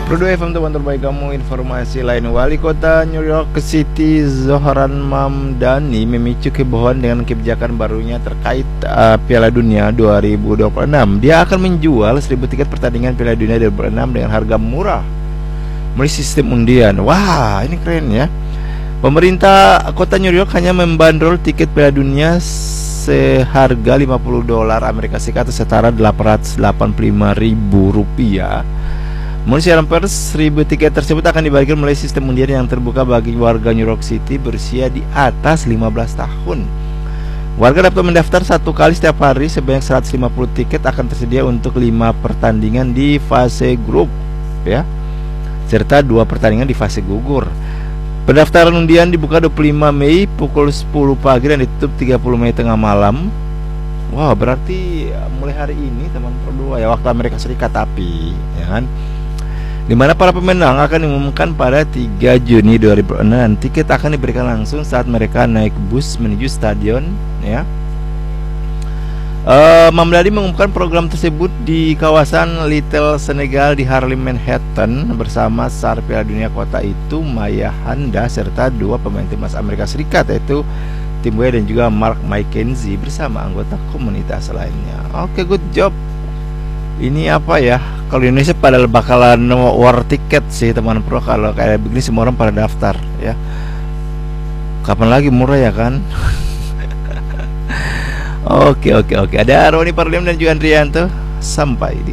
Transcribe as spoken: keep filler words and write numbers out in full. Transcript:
Produa F M, teman terbaik kamu. Informasi lain, Wali Kota New York City Zohran Mamdani memicu kehebohan dengan kebijakan barunya terkait uh, Piala Dunia dua ribu dua puluh enam. Dia akan menjual seribu tiket pertandingan Piala Dunia dua ribu dua puluh enam dengan harga murah melalui sistem undian. Wah, ini keren ya. Pemerintah kota New York hanya membandrol tiket Piala Dunia seharga lima puluh dolar Amerika Serikat atau setara delapan ratus delapan puluh lima ribu rupiah. Menurut siaran pers, seribu tiket tersebut akan dibagikan melalui sistem undian yang terbuka bagi warga New York City berusia di atas lima belas tahun. Warga dapat mendaftar satu kali setiap hari. Sebanyak seratus lima puluh tiket akan tersedia untuk lima pertandingan di fase grup, ya, serta dua pertandingan di fase gugur. Pendaftaran undian dibuka dua puluh lima Mei pukul sepuluh pagi dan ditutup tiga puluh Mei tengah malam. Wah, berarti mulai hari ini teman Produa ya, waktu Amerika Serikat, tapi ya kan, di mana para pemenang akan diumumkan pada tiga Juni dua ribu enam. Tiket akan diberikan langsung saat mereka naik bus menuju stadion, ya. Uh, Mamdani mengumumkan program tersebut di kawasan Little Senegal di Harlem, Manhattan bersama star Piala Dunia kota itu Maya Handa serta dua pemain timnas Amerika Serikat yaitu Tim Weah dan juga Mark McKenzie bersama anggota komunitas lainnya. Oke, okay, good job. Ini apa ya? Kalau di Indonesia pada bakalan war tiket sih teman pro, kalau kayak begini semua orang pada daftar ya. Kapan lagi murah ya kan? Oke oke oke. Ada Roni Parlim dan juga Andrianto. Sampai di